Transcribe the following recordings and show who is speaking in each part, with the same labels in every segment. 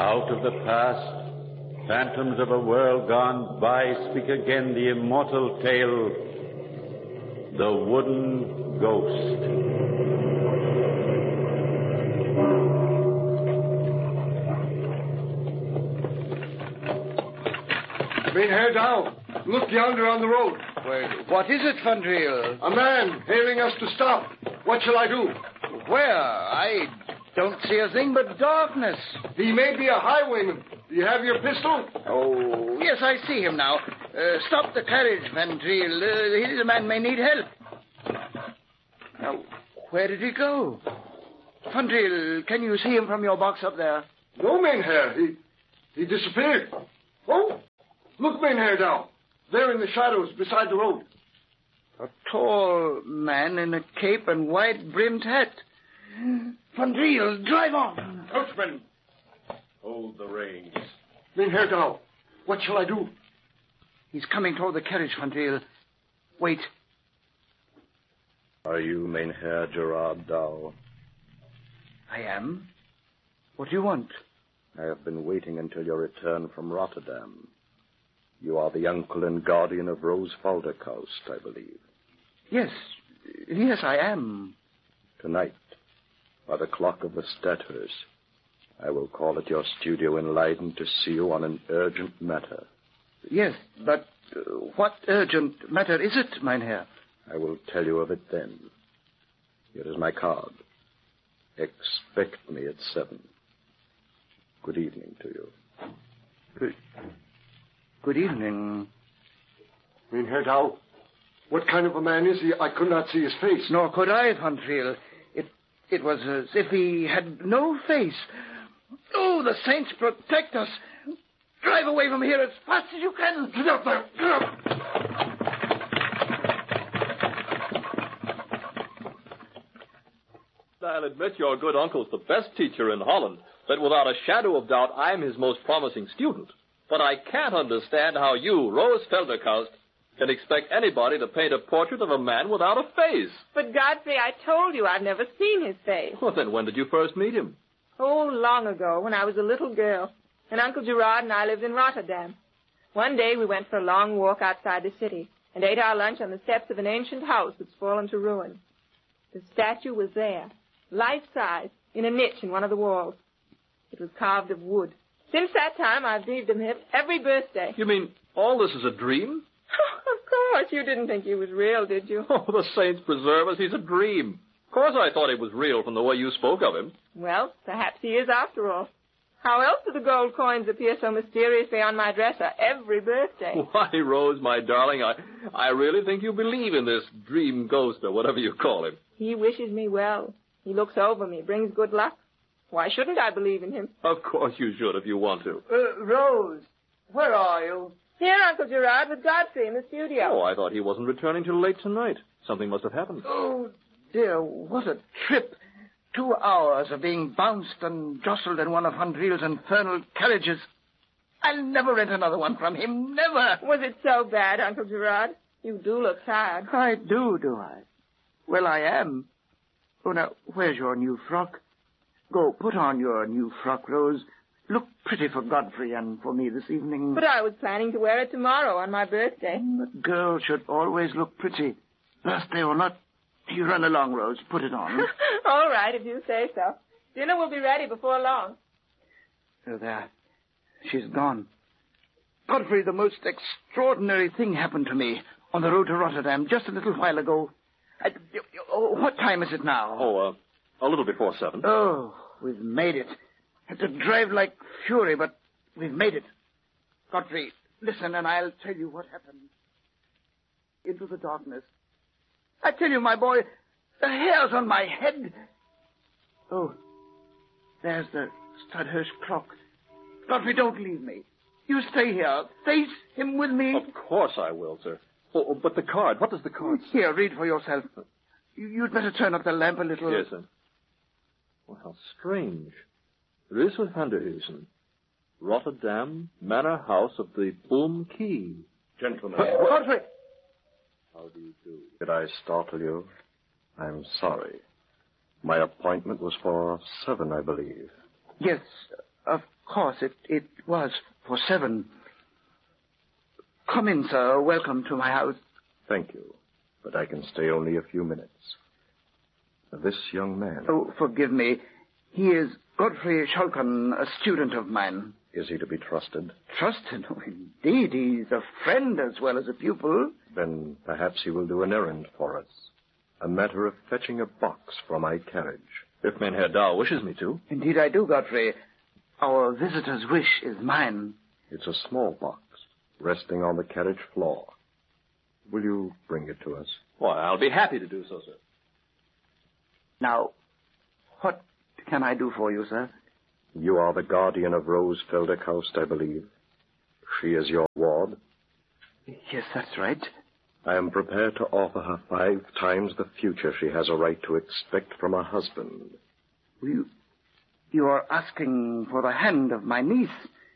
Speaker 1: Out of the past, phantoms of a world gone by speak again the immortal tale, the wooden ghost.
Speaker 2: Mynheer Dow, look yonder on the road.
Speaker 3: Well, what is it, Fandriel?
Speaker 2: A man hailing us to stop. What shall I do?
Speaker 3: Where? I don't see a thing but darkness.
Speaker 2: He may be a highwayman. Do you have your pistol?
Speaker 3: Oh, yes, I see him now. Stop the carriage, Fandriel. The man may need help. Now, where did he go? Fandriel, can you see him from your box up there?
Speaker 2: No, Mynheer. He disappeared. Oh, look, Mynheer Dow. There in the shadows beside the road.
Speaker 3: A tall man in a cape and wide-brimmed hat. Fandriel, drive on.
Speaker 2: Coachman.
Speaker 1: Hold the reins.
Speaker 2: Mynheer Dow, what shall I do?
Speaker 3: He's coming toward the carriage, Fandriel. Wait.
Speaker 4: Are you Mynheer Gerard Dow?
Speaker 3: I am. What do you want?
Speaker 4: I have been waiting until your return from Rotterdam. You are the uncle and guardian of Rose Falderkoust, I believe.
Speaker 3: Yes, I am.
Speaker 4: Tonight, by the clock of the Stadthuis, I will call at your studio in Leiden to see you on an urgent matter.
Speaker 3: Yes, but what urgent matter is it, Mynheer?
Speaker 4: I will tell you of it then. Here is my card. Expect me at 7. Good evening to you.
Speaker 3: Good evening.
Speaker 2: Mynheer Dow, what kind of a man is he? I could not see his face.
Speaker 3: Nor could I, Fandriel. It was as if he had no face. Oh, the saints protect us. Drive away from here as fast as you can.
Speaker 2: Get up there. Get up.
Speaker 5: I'll admit your good uncle's the best teacher in Holland, that without a shadow of doubt I'm his most promising student. But I can't understand how you, Rose Felderkoust, can expect anybody to paint a portrait of a man without a face.
Speaker 6: But, Godfrey, I told you I've never seen his face.
Speaker 5: Well, then when did you first meet him?
Speaker 6: Oh, long ago, when I was a little girl, and Uncle Gerard and I lived in Rotterdam. One day we went for a long walk outside the city and ate our lunch on the steps of an ancient house that's fallen to ruin. The statue was there, life-size, in a niche in one of the walls. It was carved of wood. Since that time, I've dreamed of him every birthday.
Speaker 5: You mean all this is a dream?
Speaker 6: Of course, you didn't think he was real, did you?
Speaker 5: Oh, the saints preserve us, he's a dream. Of course I thought he was real from the way you spoke of him.
Speaker 6: Well, perhaps he is after all. How else do the gold coins appear so mysteriously on my dresser every birthday?
Speaker 5: Why, Rose, my darling, I really think you believe in this dream ghost or whatever you call him.
Speaker 6: He wishes me well. He looks over me, brings good luck. Why shouldn't I believe in him?
Speaker 5: Of course you should if you want to.
Speaker 3: Rose, where are you?
Speaker 6: Here, Uncle Gerard, with Godfrey in the studio.
Speaker 5: Oh, I thought he wasn't returning till late tonight. Something must have happened.
Speaker 3: Oh, dear, what a trip. 2 hours of being bounced and jostled in one of Fandriel's infernal carriages. I'll never rent another one from him, never.
Speaker 6: Was it so bad, Uncle Gerard? You do look tired.
Speaker 3: I do I? Well, I am. Oh, now, where's your new frock? Go, put on your new frock, Rose. Look pretty for Godfrey and for me this evening.
Speaker 6: But I was planning to wear it tomorrow on my birthday.
Speaker 3: A girl should always look pretty, birthday or not. You run along, Rose. Put it on.
Speaker 6: All right, if you say so. Dinner will be ready before long.
Speaker 3: Oh, there. She's gone. Godfrey, the most extraordinary thing happened to me on the road to Rotterdam just a little while ago. What time is it now?
Speaker 5: Oh, a little before 7.
Speaker 3: Oh, we've made it. Had to drive like fury, but we've made it. Godfrey, listen, and I'll tell you what happened. Into the darkness. I tell you, my boy, the hairs on my head. Oh, there's the Stadthuis clock. Godfrey, don't leave me. You stay here. Face him with me.
Speaker 5: Of course I will, sir. Oh, but the card, what does the card say?
Speaker 3: Here, read for yourself. You'd better turn up the lamp a little.
Speaker 5: Yes, sir. Well, how strange. Rue van der Huysen. Rotterdam, Manor House of the Boom Key.
Speaker 4: Gentlemen.
Speaker 3: Godfrey!
Speaker 4: How do you do? Did I startle you? I'm sorry. My appointment was for 7, I believe.
Speaker 3: Yes, Of course, it was for 7. Come in, sir. Welcome to my house.
Speaker 4: Thank you, but I can stay only a few minutes. This young man...
Speaker 3: Oh, forgive me. He is Godfrey Shulkin, a student of mine.
Speaker 4: Is he to be trusted?
Speaker 3: Trusted? Oh, indeed. He's a friend as well as a pupil.
Speaker 4: Then perhaps he will do an errand for us. A matter of fetching a box for my carriage.
Speaker 5: If Mynheer Dow wishes me to.
Speaker 3: Indeed I do, Godfrey. Our visitor's wish is mine.
Speaker 4: It's a small box, resting on the carriage floor. Will you bring it to us?
Speaker 5: Why, I'll be happy to do so, sir.
Speaker 3: Now, what can I do for you, sir?
Speaker 4: You are the guardian of Rose Felderkaust, I believe. She is your ward.
Speaker 3: Yes, that's right.
Speaker 4: I am prepared to offer her 5 times the future she has a right to expect from her husband.
Speaker 3: You are asking for the hand of my niece.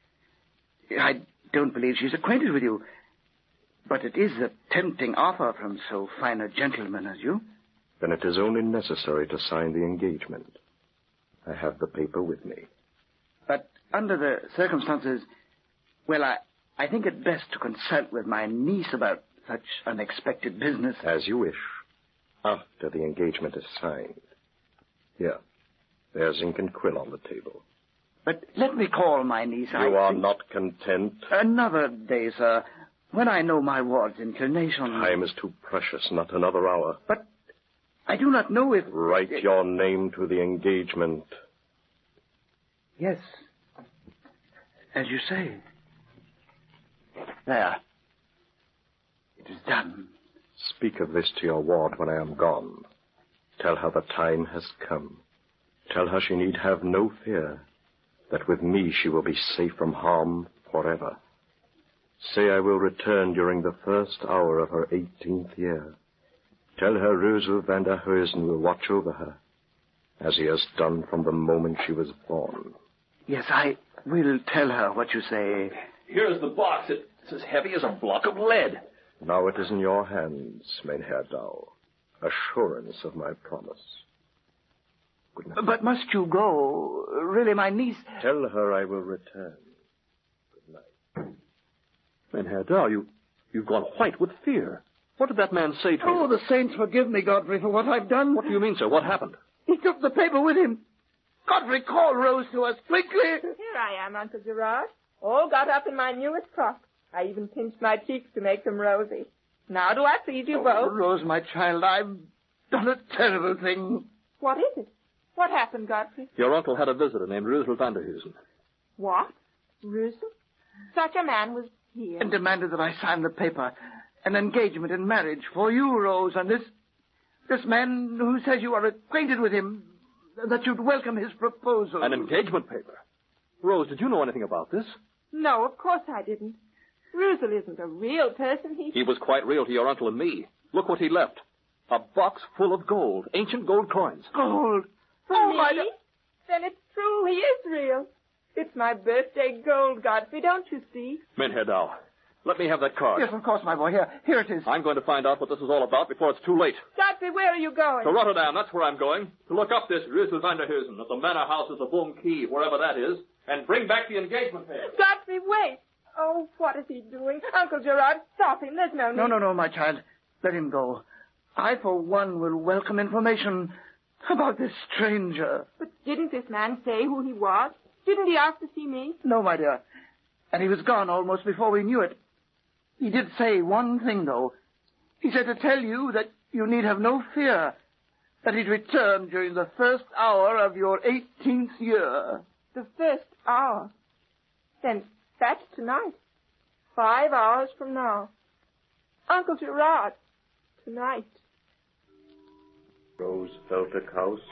Speaker 3: I don't believe she's acquainted with you. But it is a tempting offer from so fine a gentleman as you.
Speaker 4: Then it is only necessary to sign the engagement. I have the paper with me.
Speaker 3: But under the circumstances, well, I think it best to consult with my niece about such unexpected business.
Speaker 4: As you wish. After the engagement is signed. Here. There's ink and quill on the table.
Speaker 3: But let me call my niece.
Speaker 4: You are not content?
Speaker 3: Another day, sir, when I know my ward's inclination.
Speaker 4: Time is too precious, not another hour.
Speaker 3: But I do not know if...
Speaker 4: Write your name to the engagement.
Speaker 3: Yes. As you say. There. It is done.
Speaker 4: Speak of this to your ward when I am gone. Tell her the time has come. Tell her she need have no fear, that with me she will be safe from harm forever. Say I will return during the first hour of her 18th year. Tell her Rösel van der Heusen will watch over her, as he has done from the moment she was born.
Speaker 3: Yes, I will tell her what you say.
Speaker 5: Here's the box. It's as heavy as a block of lead.
Speaker 4: Now it is in your hands, Mynheer Dow. Assurance of my promise. Good night.
Speaker 3: But must you go? Really, my niece...
Speaker 4: Tell her I will return. Good night.
Speaker 5: Mynheer Dow, you've gone white with fear. What did that man say to you?
Speaker 3: Oh, the saints forgive me, Godfrey, for what I've done.
Speaker 5: What do you mean, sir? What happened?
Speaker 3: He took the paper with him. Godfrey, call Rose to us, quickly.
Speaker 6: Here I am, Uncle Gerard. All got up in my newest frock. I even pinched my cheeks to make them rosy. Now do I please you both?
Speaker 3: Rose, my child, I've done a terrible thing.
Speaker 6: What is it? What happened, Godfrey?
Speaker 5: Your uncle had a visitor named Rösel van der Heusen.
Speaker 6: What? Rösel? Such a man was here.
Speaker 3: And demanded that I sign the paper. An engagement in marriage for you, Rose, and this man who says you are acquainted with him, that you'd welcome his proposal.
Speaker 5: An engagement paper? Rose, did you know anything about this?
Speaker 6: No, of course I didn't. Rösel isn't a real person.
Speaker 5: He was quite real to your uncle and me. Look what he left. A box full of gold, ancient gold coins.
Speaker 3: Gold?
Speaker 6: For me? Then it's true. He is real. It's my birthday gold, Godfrey, don't you see?
Speaker 5: Mynheer Dow, let me have that card.
Speaker 3: Yes, of course, my boy. Here it is.
Speaker 5: I'm going to find out what this is all about before it's too late.
Speaker 6: Godfrey, where are you going?
Speaker 5: To Rotterdam, that's where I'm going. To look up this Rösel van der Heusen at the manor house of the Boom Key, wherever that is, and bring back the engagement paper.
Speaker 6: Godfrey, wait. Oh, what is he doing? Uncle Gerard, stop him. There's no need.
Speaker 3: No, my child. Let him go. I, for one, will welcome information about this stranger.
Speaker 6: But didn't this man say who he was? Didn't he ask to see me?
Speaker 3: No, my dear. And he was gone almost before we knew it. He did say one thing, though. He said to tell you that you need have no fear, that he'd return during the first hour of your 18th year.
Speaker 6: The first hour? Then that's tonight. 5 hours from now. Uncle Gerard, tonight.
Speaker 4: Rose Felderkaust?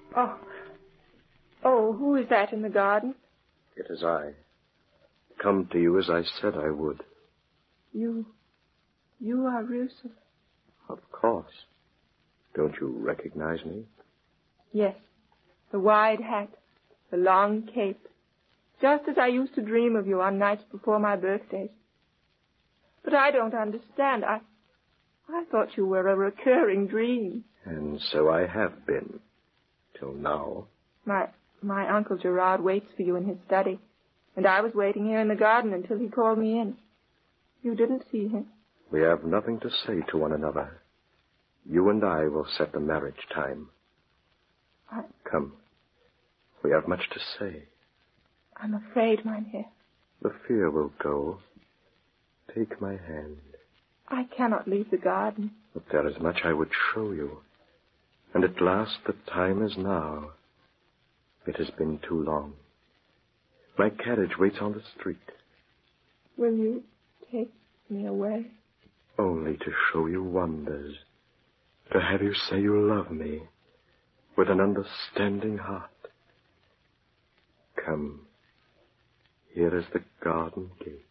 Speaker 6: Oh, who is that in the garden?
Speaker 4: It is I. Come to you as I said I would.
Speaker 6: You are Rösel.
Speaker 4: Of course. Don't you recognize me?
Speaker 6: Yes. The wide hat, the long cape. Just as I used to dream of you on nights before my birthdays. But I don't understand. I thought you were a recurring dream.
Speaker 4: And so I have been. Till now.
Speaker 6: My Uncle Gerard waits for you in his study, and I was waiting here in the garden until he called me in. You didn't see him.
Speaker 4: We have nothing to say to one another. You and I will set the marriage time. Come. We have much to say.
Speaker 6: I'm afraid, Mynheer.
Speaker 4: The fear will go. Take my hand.
Speaker 6: I cannot leave the garden.
Speaker 4: But there is much I would show you. And at last the time is now. It has been too long. My carriage waits on the street.
Speaker 6: Will you take me away?
Speaker 4: Only to show you wonders. To have you say you love me with an understanding heart. Come. Here is the garden gate.